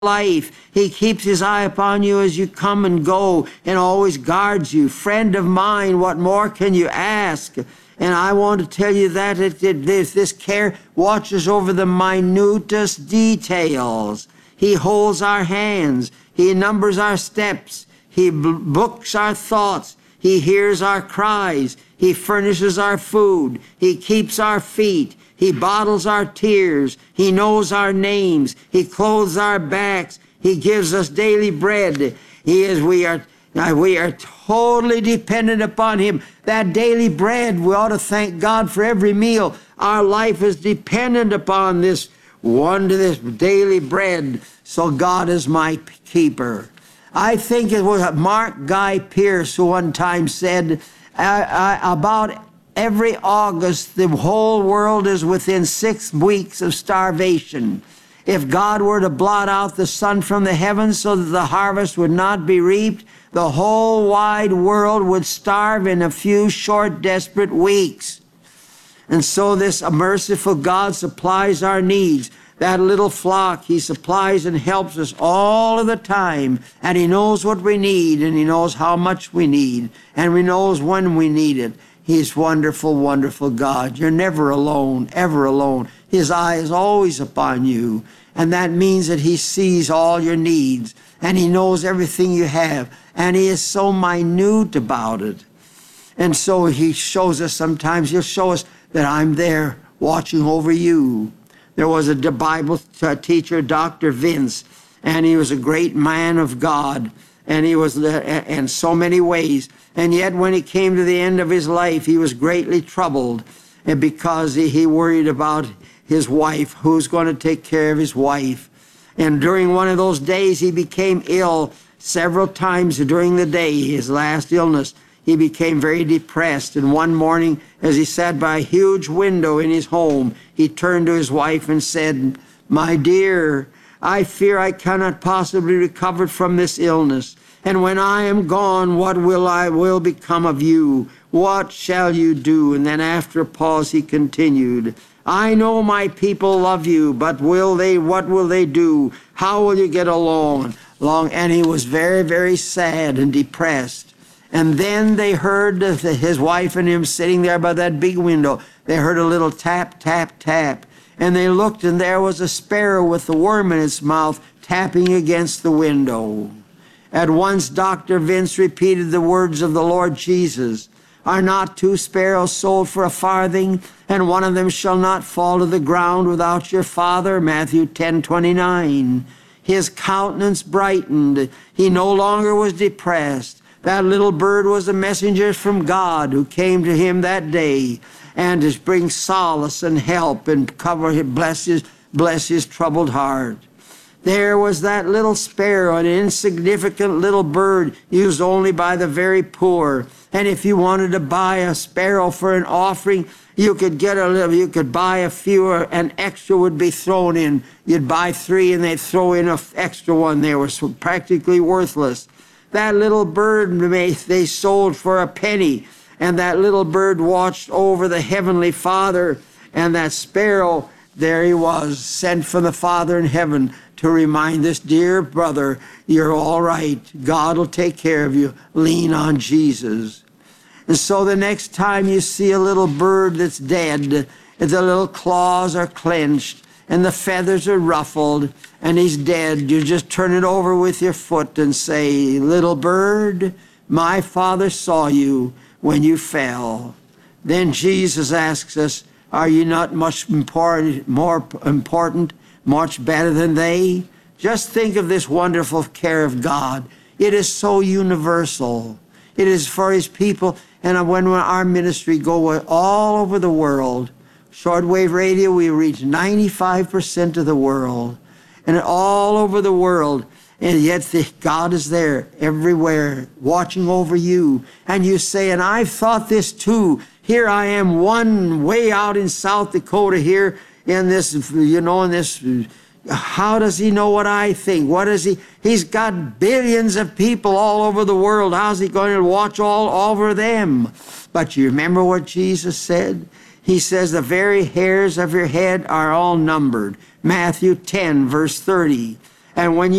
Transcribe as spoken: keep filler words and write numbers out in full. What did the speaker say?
life. He keeps his eye upon you as you come and go and always guards you. Friend of mine, what more can you ask? And I want to tell you that it, it, this, this care watches over the minutest details. He holds our hands. He numbers our steps. He books our thoughts. He hears our cries. He furnishes our food. He keeps our feet. He bottles our tears. He knows our names. He clothes our backs. He gives us daily bread. He is, we are, we are totally dependent upon him. That daily bread, we ought to thank God for every meal. Our life is dependent upon this one to this daily bread. So God is my keeper. I think it was Mark Guy Pearce who one time said, I, I, about every August, the whole world is within six weeks of starvation. If God were to blot out the sun from the heavens so that the harvest would not be reaped, the whole wide world would starve in a few short, desperate weeks. And so this merciful God supplies our needs. That little flock, he supplies and helps us all of the time. And he knows what we need, and he knows how much we need, and he knows when we need it. He's wonderful, wonderful God. You're never alone, ever alone. His eye is always upon you. And that means that he sees all your needs, and he knows everything you have. And he is so minute about it. And so he shows us sometimes, he'll show us that I'm there watching over you. There was a Bible teacher, Doctor Vince, and he was a great man of God, and he was in so many ways. And yet when he came to the end of his life, he was greatly troubled, and because he, he worried about his wife, who's going to take care of his wife. And during one of those days, he became ill several times during the day, his last illness. He became very depressed, and one morning, as he sat by a huge window in his home, he turned to his wife and said, "My dear, I fear I cannot possibly recover from this illness. And when I am gone, what will I will become of you? What shall you do?" And then after a pause, he continued, "I know my people love you, but will they, what will they do? How will you get along?" Long, and he was very, very sad and depressed. And then they heard his wife and him sitting there by that big window. They heard a little tap, tap, tap. And they looked, and there was a sparrow with a worm in its mouth tapping against the window. At once Doctor Vince repeated the words of the Lord Jesus, "Are not two sparrows sold for a farthing, and one of them shall not fall to the ground without your Father?" Matthew ten twenty-nine. His countenance brightened. He no longer was depressed. That little bird was a messenger from God who came to him that day and to bring solace and help and cover him, bless his, bless his troubled heart. There was that little sparrow, an insignificant little bird used only by the very poor. And if you wanted to buy a sparrow for an offering, you could get a little, you could buy a few, an extra would be thrown in. You'd buy three and they'd throw in an extra one. They were so practically worthless. That little bird they sold for a penny, and that little bird watched over the Heavenly Father, and that sparrow, there he was, sent from the Father in heaven to remind this dear brother, you're all right. God will take care of you. Lean on Jesus. And so the next time you see a little bird that's dead, and the little claws are clenched, and the feathers are ruffled, and he's dead, you just turn it over with your foot and say, "Little bird, my Father saw you when you fell." Then Jesus asks us, are you not much important, more important, much better than they? Just think of this wonderful care of God. It is so universal. It is for his people. And when our ministry go all over the world, shortwave radio, we reach ninety-five percent of the world. And all over the world. And yet the, God is there everywhere, watching over you. And you say, and I've thought this too. Here I am, one way out in South Dakota here in this, you know, in this, how does he know what I think? What is he? He's got billions of people all over the world. How's he going to watch all over them? But you remember what Jesus said? He says, the very hairs of your head are all numbered. Matthew ten, verse thirty. And when